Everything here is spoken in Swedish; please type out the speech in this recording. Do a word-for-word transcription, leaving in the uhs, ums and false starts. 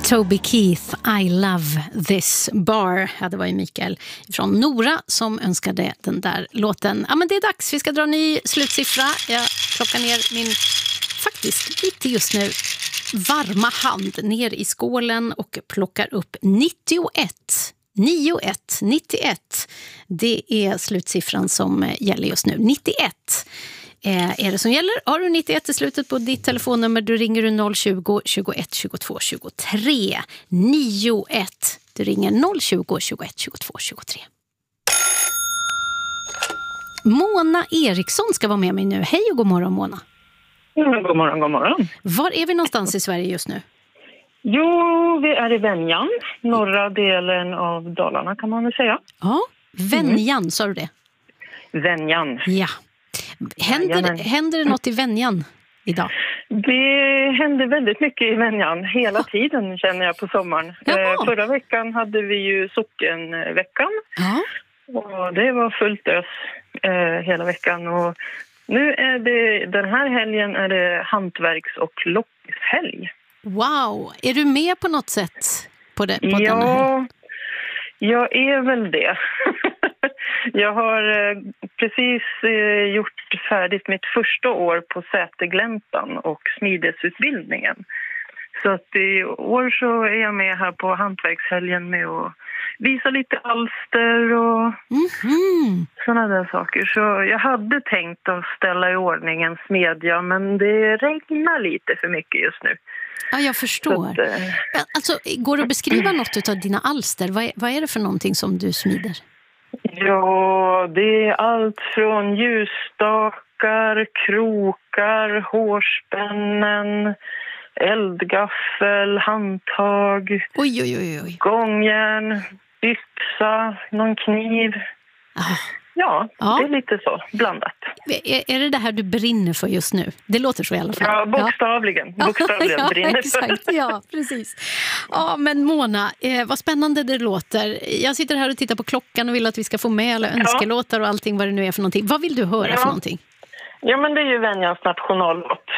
Toby Keith, I love this bar. Ja, det var ju Mikael från Nora som önskade den där låten. Ja, men det är dags. Vi ska dra en ny slutsiffra. Jag plockar ner min, faktiskt lite just nu, varma hand ner i skålen och plockar upp nittioett. nittioett, nittioett. Det är slutsiffran som gäller just nu. nittioett. Eh, är det som gäller? Har du nittioett i slutet på ditt telefonnummer, du ringer du noll tjugo, tjugoett, tjugotvå, tjugotre. nittioett. Du ringer noll tjugo, tjugoett, tjugotvå, tjugotre. Mona Eriksson ska vara med mig nu. Hej och god morgon, Mona. Mm, god morgon, god morgon. Var är vi någonstans i Sverige just nu? Jo, vi är i Venjan, norra delen av Dalarna kan man väl säga. Ja, Venjan, mm. Sa du det? Venjan. Ja. Händer, händer det något i Venjan idag? Det händer väldigt mycket i Venjan hela tiden, känner jag, på sommaren. Eh, förra veckan hade vi ju sockenveckan. Ja. Och det var fullt ös eh, hela veckan. Och nu är det, den här helgen är det hantverks- och loppshelg. Wow, är du med på något sätt på, det, på ja, denna helg? Jag är väl det. Jag har eh, precis eh, gjort färdigt mitt första år på Sätergläntan och smidesutbildningen. Så att i år så är jag med här på hantverkshelgen med att visa lite alster och mm-hmm. sådana där saker. Så jag hade tänkt att ställa i ordning en smedja, men det regnar lite för mycket just nu. Ja, jag förstår. Att, äh... Alltså, går det att beskriva något av dina alster? Vad är, vad är det för någonting som du smider? Ja, det är allt från ljusstakar, krokar, hårspännen, eldgaffel, handtag, oj, oj, oj, oj. gångjärn, yxa, någon kniv. Ah. Ja, ja, det är lite så, blandat. Är, är det det här du brinner för just nu? Det låter så i alla fall. Ja, bokstavligen. Ja. Bokstavligen ja, brinner exakt. för. Ja, precis. Ja, men Mona, eh, vad spännande det låter. Jag sitter här och tittar på klockan och vill att vi ska få med alla önskelåtar och allting vad det nu är för någonting. Vad vill du höra ja. för någonting? Ja, men det är ju Venjans nationallåt.